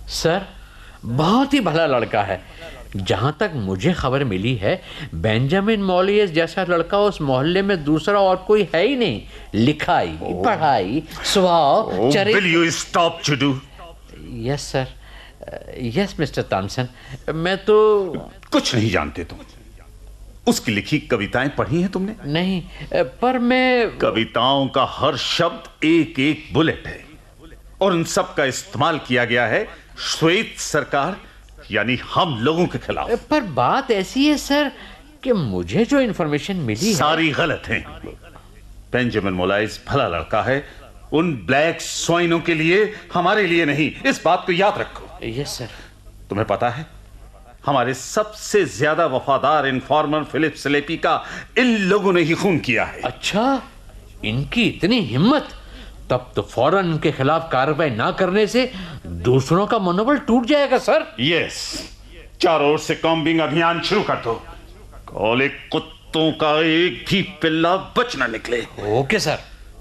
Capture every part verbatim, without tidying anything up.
Sir बहुत ही भला लड़का है। जहां तक मुझे खबर मिली है, बेंजामिन मॉलियस जैसा लड़का उस मोहल्ले में दूसरा और कोई है ही नहीं। लिखाई, पढ़ाई, स्वभाव, चरित्र। Will you stop जुडू? Yes sir, yes mister Thompson. मैं तो कुछ नहीं जानते तुम। उसकी लिखी कविताएं पढ़ी हैं तुमने? नहीं, पर मैं कविताओं का हर शब्द एक एक बुलेट है और उन सब का इस्तेमाल किया गया है श्वेत सरकार यानी हम लोगों के खिलाफ। पर बात ऐसी है सर कि मुझे जो इन्फॉर्मेशन मिली सारी है... गलत है। बेंजामिन मोलाइस भला लड़का है, उन ब्लैक स्वाइनों के लिए, हमारे लिए नहीं। इस बात को याद रखो। Yes sir. तुम्हें पता है हमारे सबसे ज्यादा वफादार इन्फॉर्मर फिलिप स्लेपी का इन लोगों ने ही खून किया है। अच्छा, इनकी इतनी हिम्मत! तब तो फौरन इनके खिलाफ कार्रवाई ना करने से दूसरों का मनोबल टूट जाएगा सर। यस, चारों ओर से कॉम्बिंग अभियान शुरू कर दो। काले कुत्तों का एक भी पिल्ला बच ना निकले। Okay sir.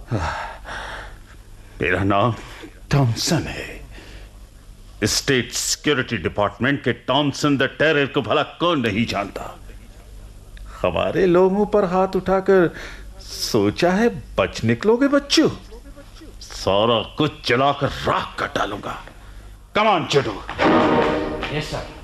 मेरा नाम थॉमसन है। स्टेट सिक्योरिटी डिपार्टमेंट के टॉमसन द टेरर को भला कौन नहीं जानता। हमारे लोगों पर हाथ उठाकर सोचा है बच निकलोगे बच्चों? सारा कुछ जलाकर राख कर डालूंगा। Come on जुडू। Yes sir.